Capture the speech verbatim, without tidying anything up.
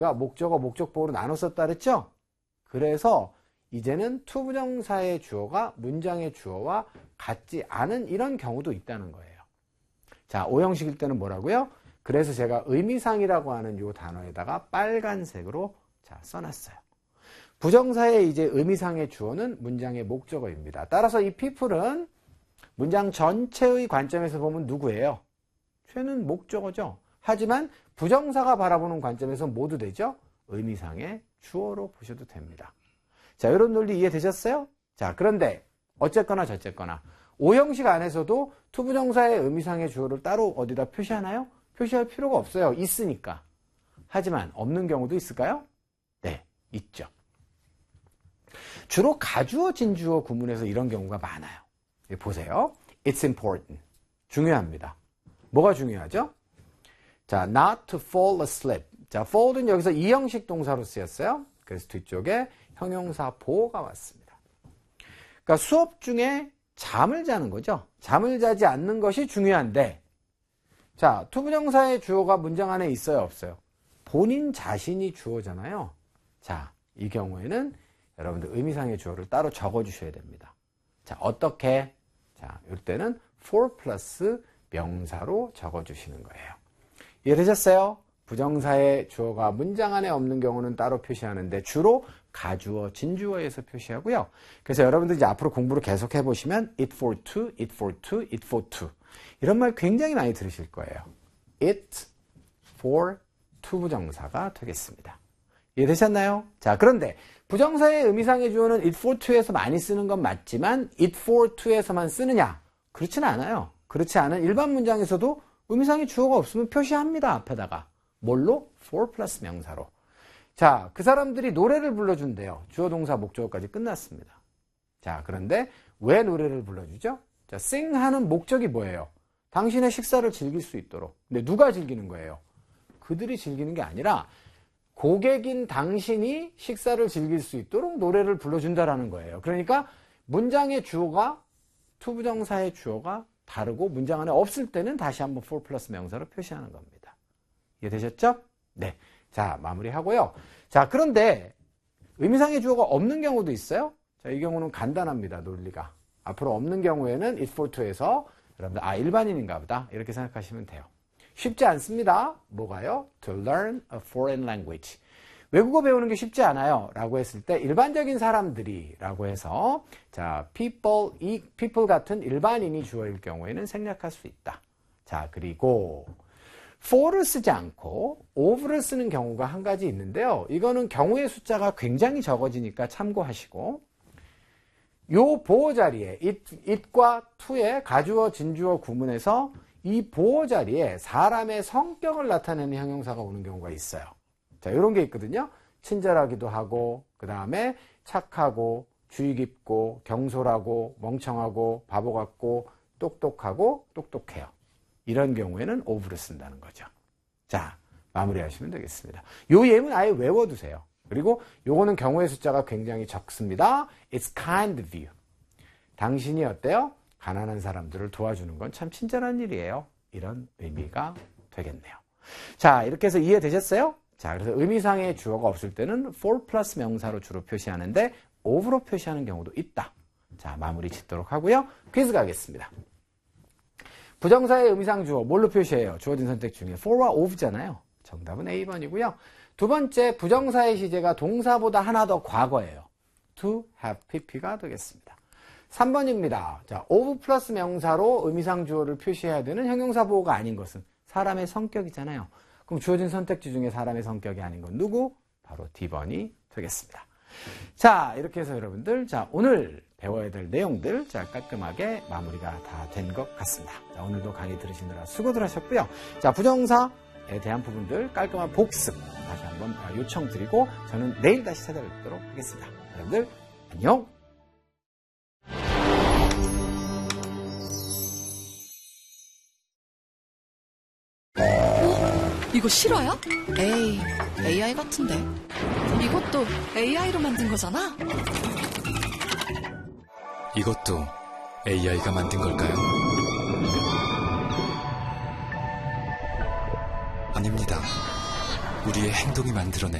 목적어, 목적보호로 나눠 썼다 그랬죠? 그래서 이제는 투부정사의 주어가 문장의 주어와 같지 않은 이런 경우도 있다는 거예요. 자, 오형식일 때는 뭐라고요? 그래서 제가 의미상이라고 하는 이 단어에다가 빨간색으로 자, 써놨어요. 부정사의 이제 의미상의 주어는 문장의 목적어입니다. 따라서 이 people은 문장 전체의 관점에서 보면 누구예요? 죄는 목적어죠. 하지만 부정사가 바라보는 관점에서 모두 되죠? 의미상의 주어로 보셔도 됩니다. 자, 이런 논리 이해되셨어요? 자, 그런데 어쨌거나 저쨌거나 오형식 안에서도 투부정사의 의미상의 주어를 따로 어디다 표시하나요? 표시할 필요가 없어요. 있으니까. 하지만 없는 경우도 있을까요? 네, 있죠. 주로 가주어, 진주어 구문에서 이런 경우가 많아요. 보세요. It's important. 중요합니다. 뭐가 중요하죠? 자, not to fall asleep. 자, fall은 여기서 이형식 동사로 쓰였어요. 그래서 뒤쪽에 형용사 보호가 왔습니다. 그러니까 수업 중에 잠을 자는 거죠. 잠을 자지 않는 것이 중요한데, 자, 투부정사의 주어가 문장 안에 있어요, 없어요? 본인 자신이 주어잖아요. 자, 이 경우에는 여러분들 의미상의 주어를 따로 적어주셔야 됩니다. 자, 어떻게? 자, 이때는 for 플러스 명사로 적어주시는 거예요. 이해되셨어요? 부정사의 주어가 문장 안에 없는 경우는 따로 표시하는데 주로 가주어, 진주어에서 표시하고요. 그래서 여러분들 이제 앞으로 공부를 계속 해보시면 it for two, it for two, it for two 이런 말 굉장히 많이 들으실 거예요. it for two 부정사가 되겠습니다. 이해되셨나요? 자, 그런데 부정사의 의미상의 주어는 it for two에서 많이 쓰는 건 맞지만 it for two에서만 쓰느냐? 그렇지는 않아요. 그렇지 않은 일반 문장에서도 의미상의 주어가 없으면 표시합니다. 앞에다가. 뭘로? for 플러스 명사로. 자, 그 사람들이 노래를 불러준대요. 주어, 동사, 목적어까지 끝났습니다. 자, 그런데 왜 노래를 불러주죠? 자, sing 하는 목적이 뭐예요? 당신의 식사를 즐길 수 있도록. 근데 누가 즐기는 거예요? 그들이 즐기는 게 아니라 고객인 당신이 식사를 즐길 수 있도록 노래를 불러준다라는 거예요. 그러니까 문장의 주어가 투부정사의 주어가 다르고 문장 안에 없을 때는 다시 한번 for 플러스 명사로 표시하는 겁니다. 이해되셨죠? 네. 자, 마무리하고요. 자, 그런데 의미상의 주어가 없는 경우도 있어요. 자, 이 경우는 간단합니다. 논리가. 앞으로 없는 경우에는 it for to에서 여러분들 아, 일반인인가 보다 이렇게 생각하시면 돼요. 쉽지 않습니다. 뭐가요? To learn a foreign language. 외국어 배우는 게 쉽지 않아요. 라고 했을 때 일반적인 사람들이 라고 해서 자, people, 이 people 같은 일반인이 주어일 경우에는 생략할 수 있다. 자, 그리고 for를 쓰지 않고 of를 쓰는 경우가 한 가지 있는데요. 이거는 경우의 숫자가 굉장히 적어지니까 참고하시고 요 보호 자리에 it, it과 to의 가주어, 진주어 구문에서 이 보호 자리에 사람의 성격을 나타내는 형용사가 오는 경우가 있어요. 자, 이런 게 있거든요. 친절하기도 하고, 그 다음에 착하고, 주의 깊고, 경솔하고, 멍청하고, 바보 같고, 똑똑하고, 똑똑해요. 이런 경우에는 of를 쓴다는 거죠. 자, 마무리하시면 되겠습니다. 요 예문 아예 외워두세요. 그리고 요거는 경우의 숫자가 굉장히 적습니다. It's kind of you. 당신이 어때요? 가난한 사람들을 도와주는 건 참 친절한 일이에요. 이런 의미가 되겠네요. 자, 이렇게 해서 이해되셨어요? 자, 그래서 의미상의 주어가 없을 때는 for 플러스 명사로 주로 표시하는데 of로 표시하는 경우도 있다. 자, 마무리 짓도록 하고요. 퀴즈 가겠습니다. 부정사의 의미상 주어 뭘로 표시해요? 주어진 선택 중에 for와 of잖아요. 정답은 A 번이고요. 두 번째, 부정사의 시제가 동사보다 하나 더 과거예요. to have pp가 되겠습니다. 삼 번입니다. 자, of 플러스 명사로 의미상 주어를 표시해야 되는 형용사 보호가 아닌 것은 사람의 성격이잖아요. 그럼 주어진 선택지 중에 사람의 성격이 아닌 건 누구? 바로 D 번이 되겠습니다. 자, 이렇게 해서 여러분들, 자, 오늘 배워야 될 내용들, 자, 깔끔하게 마무리가 다 된 것 같습니다. 자, 오늘도 강의 들으시느라 수고들 하셨고요. 자, 부정사에 대한 부분들 깔끔한 복습 다시 한번 요청드리고 저는 내일 다시 찾아뵙도록 하겠습니다. 여러분들, 안녕! 이거 실화야? 에이, 에이아이 같은데. 이것도 에이아이로 만든 거잖아? 이것도 에이아이가 만든 걸까요? 아닙니다. 우리 우리의 행동이 만들어낸